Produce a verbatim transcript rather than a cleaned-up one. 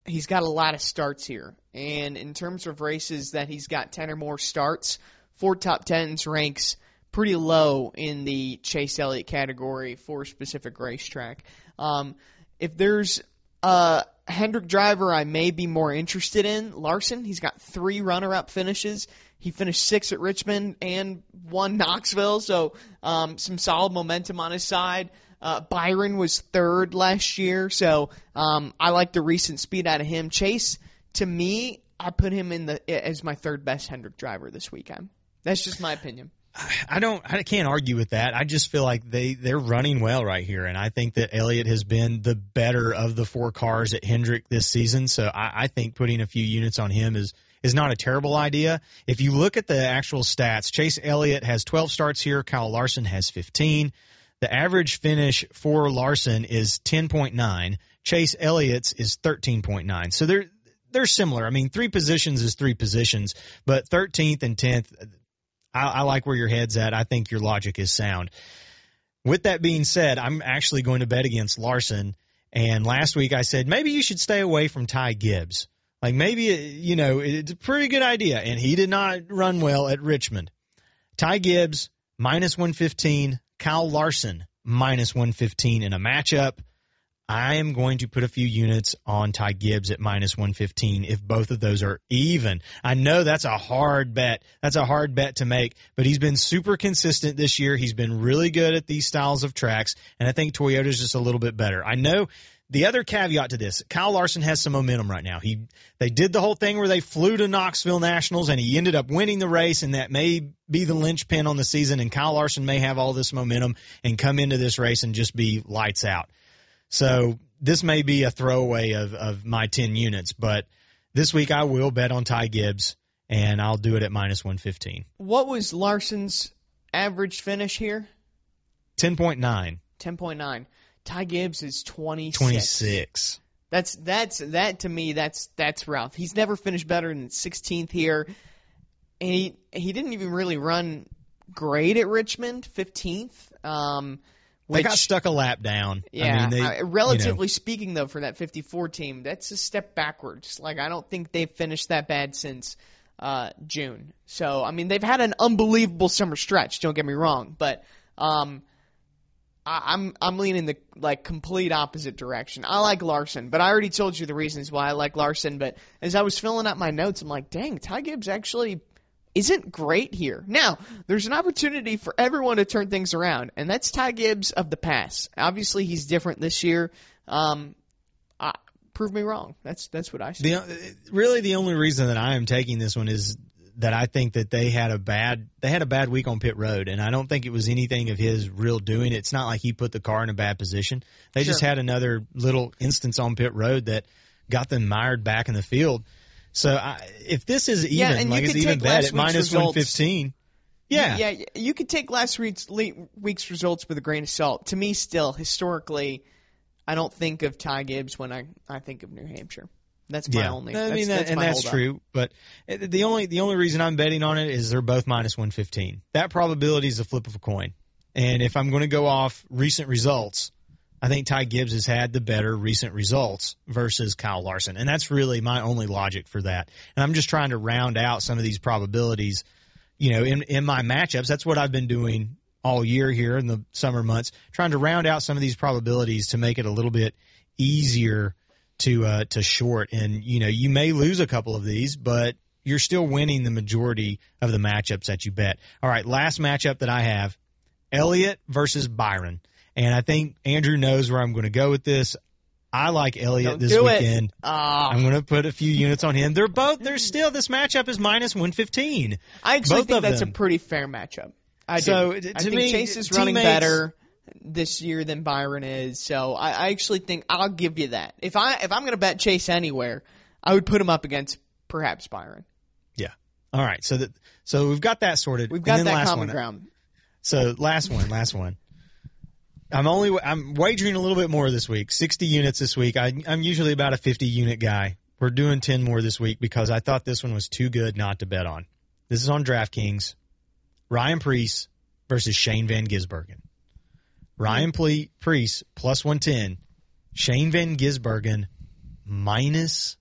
he's got a lot of starts here. And in terms of races that he's got ten or more starts, four top tens ranks pretty low in the Chase Elliott category for a specific racetrack. Um, if there's a Hendrick driver I may be more interested in, Larson. He's got three runner-up finishes. He finished sixth at Richmond and won Knoxville, so um, some solid momentum on his side. Uh, Byron was third last year, so um, I like the recent speed out of him. Chase, to me, I put him in the as my third best Hendrick driver this weekend. That's just my opinion. I don't, I can't argue with that. I just feel like they, they're running well right here. And I think that Elliott has been the better of the four cars at Hendrick this season. So I, I think putting a few units on him is, is not a terrible idea. If you look at the actual stats, Chase Elliott has twelve starts here. Kyle Larson has fifteen. The average finish for Larson is ten point nine. Chase Elliott's is thirteen point nine. So they're, they're similar. I mean, three positions is three positions, but thirteenth and tenth, I, I like where your head's at. I think your logic is sound. With that being said, I'm actually going to bet against Larson. And last week I said, maybe you should stay away from Ty Gibbs. Like maybe, you know, it's a pretty good idea. And he did not run well at Richmond. Ty Gibbs, minus one fifteen. Kyle Larson, minus one fifteen in a matchup. I am going to put a few units on Ty Gibbs at minus one fifteen if both of those are even. I know that's a hard bet. That's a hard bet to make, but he's been super consistent this year. He's been really good at these styles of tracks, and I think Toyota's just a little bit better. I know the other caveat to this, Kyle Larson has some momentum right now. He They did the whole thing where they flew to Knoxville Nationals, and he ended up winning the race, and that may be the linchpin on the season, and Kyle Larson may have all this momentum and come into this race and just be lights out. So this may be a throwaway of, of my ten units, but this week I will bet on Ty Gibbs, and I'll do it at minus one fifteen. What was Larson's average finish here? ten point nine. ten point nine. Ty Gibbs is twenty-six. twenty-six. That's that's that to me. That's that's rough. He's never finished better than sixteenth here, and he he didn't even really run great at Richmond. fifteenth. Um, They which, got stuck a lap down. Yeah, I mean, they, I, relatively you know. speaking, though, for that fifty-four team, that's a step backwards. Like, I don't think they've finished that bad since uh, June. So, I mean, they've had an unbelievable summer stretch. Don't get me wrong, but um, I, I'm I'm leaning the like complete opposite direction. I like Larson, but I already told you the reasons why I like Larson. But as I was filling out my notes, I'm like, dang, Ty Gibbs actually isn't great here. Now, there's an opportunity for everyone to turn things around, and that's Ty Gibbs of the past. Obviously, he's different this year. Um, I, prove me wrong. That's that's what I say. The, really, the only reason that I am taking this one is that I think that they had a bad they had a bad week on pit road, and I don't think it was anything of his real doing. It's not like he put the car in a bad position. They Sure. just had another little instance on pit road that got them mired back in the field. So I, if this is even, Yeah, and like you it's could even take bet last at week's minus results. one fifteen. Yeah. Yeah, you could take last week's week's results with a grain of salt. To me, still, historically, I don't think of Ty Gibbs when I, I think of New Hampshire. That's my Yeah. only. I That's, mean, that, that's and my that's holdup. true. But the only the only reason I'm betting on it is they're both minus one fifteen. That probability is a flip of a coin. And if I'm going to go off recent results, I think Ty Gibbs has had the better recent results versus Kyle Larson. And that's really my only logic for that. And I'm just trying to round out some of these probabilities, you know, in, in my matchups. That's what I've been doing all year here in the summer months, trying to round out some of these probabilities to make it a little bit easier to uh, to short. And, you know, you may lose a couple of these, but you're still winning the majority of the matchups that you bet. All right, last matchup that I have, Elliott versus Byron. And I think Andrew knows where I'm going to go with this. I like Elliott Don't this do weekend. It. Uh, I'm going to put a few units on him. They're both, they're still, this matchup is minus one fifteen. I actually both think of that's them. a pretty fair matchup. I So, do. to I think me, Chase is running teammates- better this year than Byron is. So I, I actually think I'll give you that. If I if I'm going to bet Chase anywhere, I would put him up against perhaps Byron. Yeah. All right. So that, so we've got that sorted. We've got And then that last common one. ground. So last one, last one. I'm only I'm wagering a little bit more this week. sixty units this week. I, I'm usually about a fifty unit guy. We're doing ten more this week because I thought this one was too good not to bet on. This is on DraftKings. Ryan Preece versus Shane Van Gisbergen. Ryan Ple- Preece plus one ten. Shane Van Gisbergen minus